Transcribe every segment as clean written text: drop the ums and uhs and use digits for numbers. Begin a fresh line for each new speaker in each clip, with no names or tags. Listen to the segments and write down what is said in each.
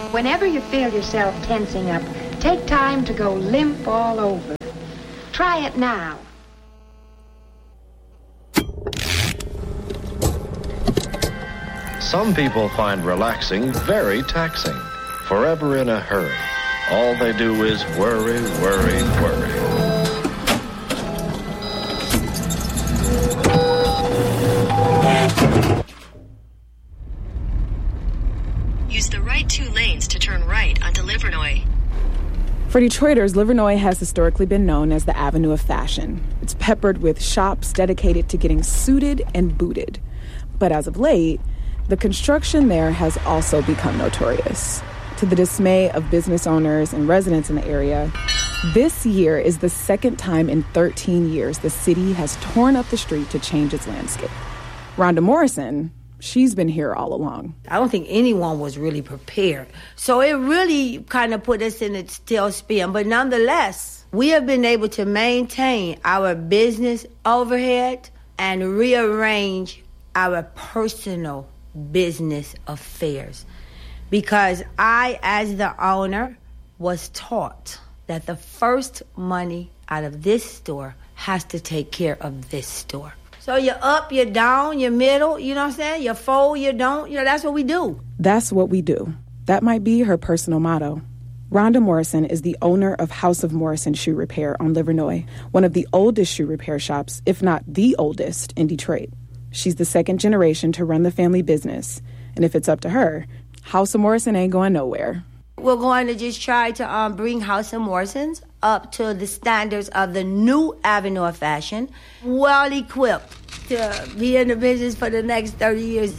Whenever you feel yourself tensing up, take time to go limp all over. Try it now.
Some people find relaxing very taxing. Forever in a hurry. All they do is worry, worry, worry.
Use the right 2 lanes to turn right onto Livernois.
For Detroiters, Livernois has historically been known as the Avenue of Fashion. It's peppered with shops dedicated to getting suited and booted. But as of late, the construction there has also become notorious. To the dismay of business owners and residents in the area, this year is the second time in 13 years the city has torn up the street to change its landscape. Rhonda Morrison, she's been here all along.
I don't think anyone was really prepared. So it really kind of put us in a tailspin. But nonetheless, we have been able to maintain our business overhead and rearrange our personal business affairs. Because I, as the owner, was taught that the first money out of this store has to take care of this store. So you're up, you're down, you're middle, you know what I'm saying? You're full, you don't, that's what we do.
That's what we do. That might be her personal motto. Rhonda Morrison is the owner of House of Morrison Shoe Repair on Livernois, one of the oldest shoe repair shops, if not the oldest, in Detroit. She's the second generation to run the family business, and if it's up to her, House of Morrison ain't going nowhere.
We're going to just try to bring House of Morrison's up to the standards of the new Avenue of Fashion, well equipped to be in the business for the next 30 years.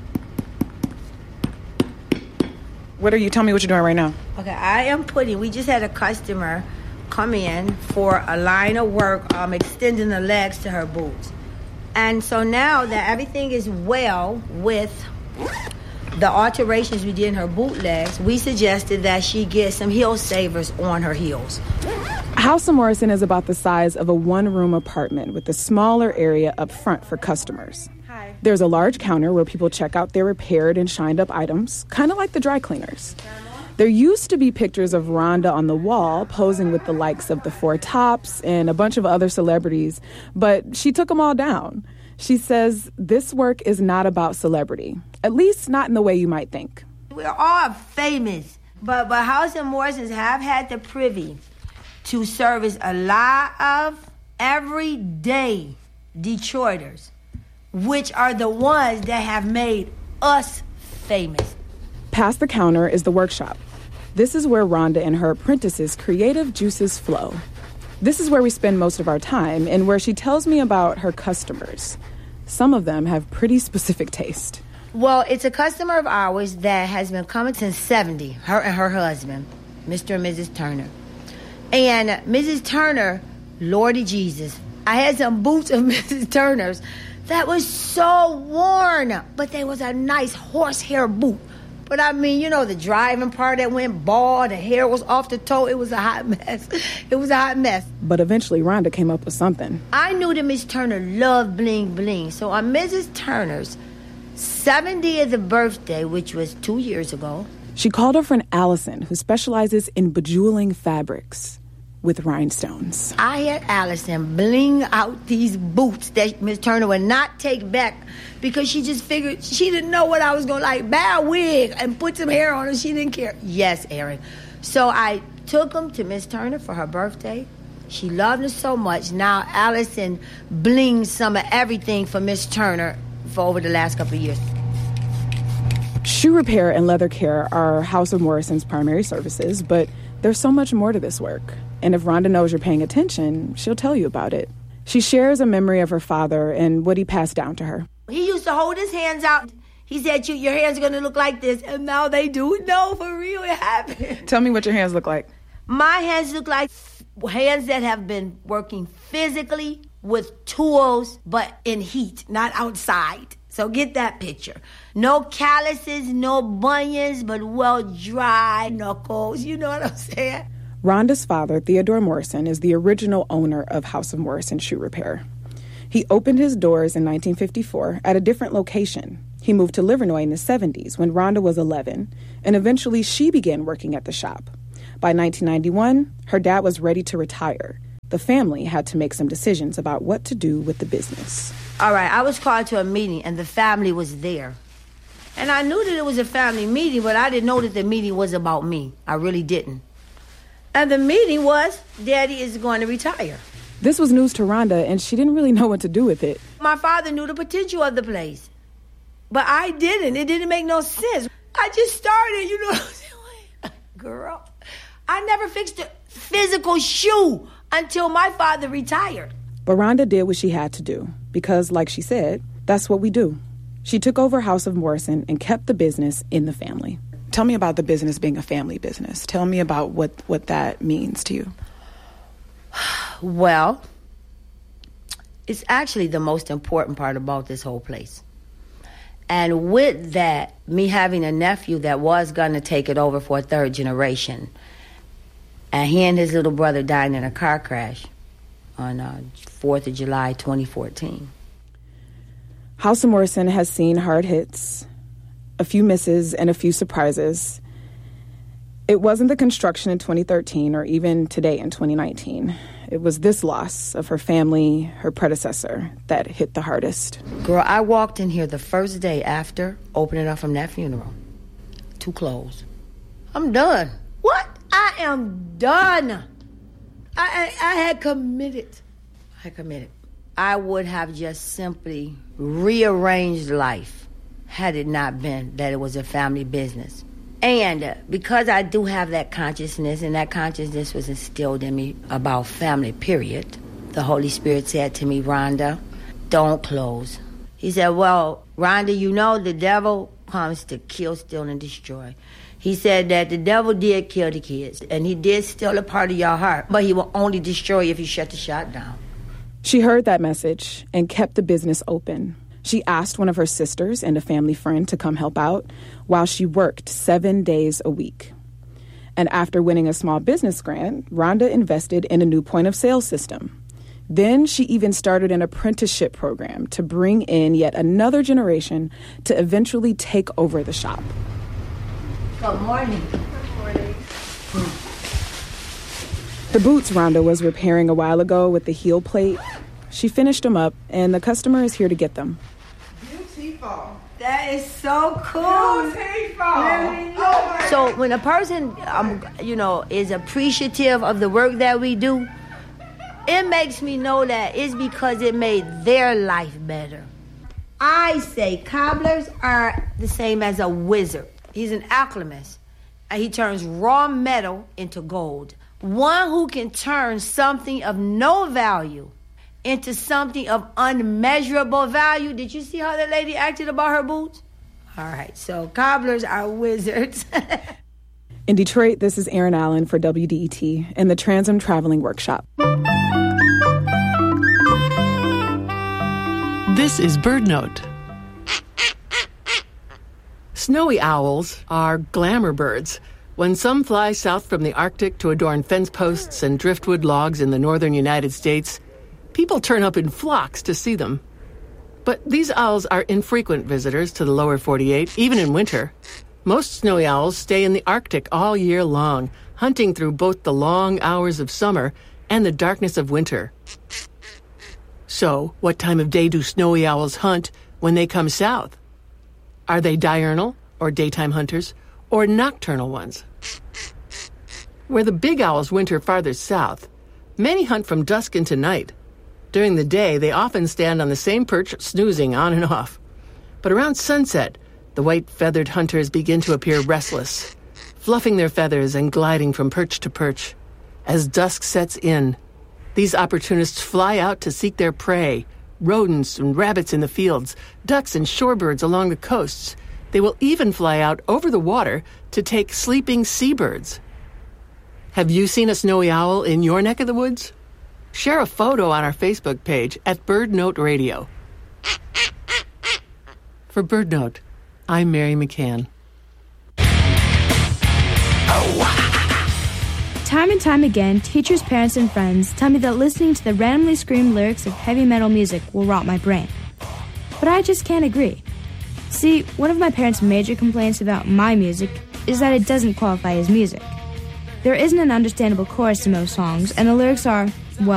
What are you? Tell me what you're doing right now.
Okay, we just had a customer come in for a line of work extending the legs to her boots. And so now that everything is well with the alterations we did in her bootlegs, we suggested that she get some heel savers on her heels.
House of Morrison is about the size of a one-room apartment with a smaller area up front for customers.
Hi.
There's a large counter where people check out their repaired and shined-up items, kind of like the dry cleaners. There used to be pictures of Rhonda on the wall posing with the likes of the Four Tops and a bunch of other celebrities, but she took them all down. She says this work is not about celebrity, at least not in the way you might think.
We're all famous, but House of Morrisons have had the privy to service a lot of everyday Detroiters, which are the ones that have made us famous.
Past the counter is the workshop. This is where Rhonda and her apprentices' creative juices flow. This is where we spend most of our time and where she tells me about her customers. Some of them have pretty specific taste.
Well, it's a customer of ours that has been coming since 70, her and her husband, Mr. and Mrs. Turner. And Mrs. Turner, Lordy Jesus, I had some boots of Mrs. Turner's that was so worn, but they was a nice horsehair boot. But I mean, you know, the driving part that went bald, the hair was off the toe. It was a hot mess. It was a hot mess.
But eventually, Rhonda came up with something.
I knew that Miss Turner loved bling bling. So on Mrs. Turner's 70th birthday, which was 2 years ago,
she called her friend Allison, who specializes in bejeweling fabrics with rhinestones.
I had Allison bling out these boots that Miss Turner would not take back because she just figured she didn't know what I was going to like. Buy a wig and put some hair on her. She didn't care. Yes, Erin. So I took them to Miss Turner for her birthday. She loved her so much. Now Allison blings some of everything for Miss Turner for over the last couple of years.
Shoe repair and leather care are House of Morrison's primary services, but there's so much more to this work. And if Rhonda knows you're paying attention, she'll tell you about it. She shares a memory of her father and what he passed down to her.
He used to hold his hands out. He said, your hands are going to look like this. And now they do. No, for real, it happened.
Tell me what your hands look like.
My hands look like hands that have been working physically with tools, but in heat, not outside. So get that picture. No calluses, no bunions, but well-dry knuckles. You know what I'm saying?
Rhonda's father, Theodore Morrison, is the original owner of House of Morrison Shoe Repair. He opened his doors in 1954 at a different location. He moved to Livernois in the 70s when Rhonda was 11, and eventually she began working at the shop. By 1991, her dad was ready to retire. The family had to make some decisions about what to do with the business.
All right, I was called to a meeting, and the family was there. And I knew that it was a family meeting, but I didn't know that the meeting was about me. I really didn't. And the meeting was, Daddy is going to retire.
This was news to Rhonda, and she didn't really know what to do with it.
My father knew the potential of the place, but I didn't. It didn't make no sense. I just started, you know what I'm saying? Girl, I never fixed a physical shoe until my father retired.
But Rhonda did what she had to do, because, like she said, that's what we do. She took over House of Morrison and kept the business in the family. Tell me about the business being a family business. Tell me about what that means to you.
Well, it's actually the most important part about this whole place. And with that, me having a nephew that was going to take it over for a third generation, and he and his little brother died in a car crash on 4th of July, 2014.
House of Morrison has seen hard hits, a few misses, and a few surprises. It wasn't the construction in 2013 or even today in 2019. It was this loss of her family, her predecessor, that hit the hardest.
Girl, I walked in here the first day after opening up from that funeral. 2 clothes. I'm done. What? I am done. I had committed. I would have just simply rearranged life had it not been that it was a family business. And because I do have that consciousness, and that consciousness was instilled in me about family, period, the Holy Spirit said to me, Rhonda, don't close. He said, well, Rhonda, you know the devil comes to kill, steal, and destroy. He said that the devil did kill the kids, and he did steal a part of your heart, but he will only destroy you if you shut the shop down.
She heard that message and kept the business open. She asked one of her sisters and a family friend to come help out while she worked 7 days a week. And after winning a small business grant, Rhonda invested in a new point-of-sale system. Then she even started an apprenticeship program to bring in yet another generation to eventually take over the shop.
Good morning.
Good morning.
The boots Rhonda was repairing a while ago with the heel plate, she finished them up, and the customer is here to get them.
Beautiful.
That is so cool.
Beautiful.
So when a person, is appreciative of the work that we do, it makes me know that it's because it made their life better. I say cobblers are the same as a wizard. He's an alchemist, and he turns raw metal into gold. One who can turn something of no value into something of unmeasurable value. Did you see how that lady acted about her boots? All right, so cobblers are wizards.
In Detroit, this is Erin Allen for WDET and the Transam Traveling Workshop.
This is Bird Note. Snowy owls are glamour birds. When some fly south from the Arctic to adorn fence posts and driftwood logs in the northern United States, people turn up in flocks to see them. But these owls are infrequent visitors to the lower 48, even in winter. Most snowy owls stay in the Arctic all year long, hunting through both the long hours of summer and the darkness of winter. So, what time of day do snowy owls hunt when they come south? Are they diurnal, or daytime hunters, or nocturnal ones? Where the big owls winter farther south, many hunt from dusk into night. During the day, they often stand on the same perch, snoozing on and off. But around sunset, the white-feathered hunters begin to appear restless, fluffing their feathers and gliding from perch to perch. As dusk sets in, these opportunists fly out to seek their prey, rodents and rabbits in the fields, ducks and shorebirds along the coasts. They will even fly out over the water to take sleeping seabirds. Have you seen a snowy owl in your neck of the woods? Share a photo on our Facebook page at Bird Note Radio. For Bird Note, I'm Mary McCann.
Time and time again, teachers, parents, and friends tell me that listening to the randomly screamed lyrics of heavy metal music will rot my brain. But I just can't agree. See, one of my parents' major complaints about my music is that it doesn't qualify as music. There isn't an understandable chorus to most songs, and the lyrics are, well,